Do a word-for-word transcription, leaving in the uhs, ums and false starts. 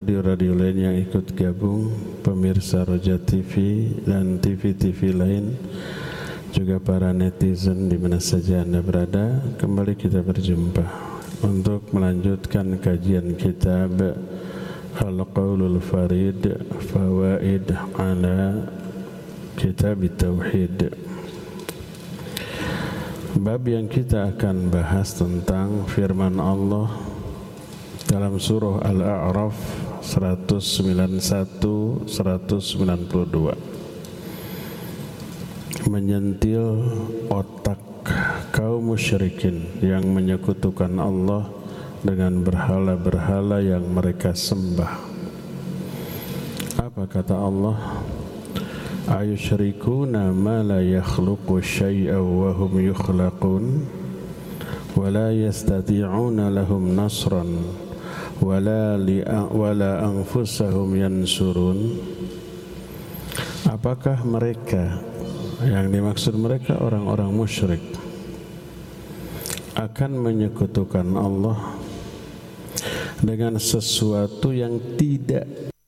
radio-radio lain yang ikut gabung, pemirsa Roja T V dan T V-T V lain, juga para netizen di mana saja Anda berada. Kembali kita berjumpa untuk melanjutkan kajian kitab Al-Qaulul Farid Fawaid ala Kitab Tauhid. Bab yang kita akan bahas tentang firman Allah dalam surah Al-A'raf seratus sembilan puluh satu sampai seratus sembilan puluh dua, menyentil otak kaum musyrikin yang menyekutukan Allah dengan berhala-berhala yang mereka sembah. Apa kata Allah? Ayusyrikuna ma la yakhluqu syai'an wa hum yukhlaqun wa la yastati'una lahum nasran wala li wala anfusahum yansurun. Apakah mereka, yang dimaksud mereka orang-orang musyrik, akan menyekutukan Allah dengan sesuatu yang tidak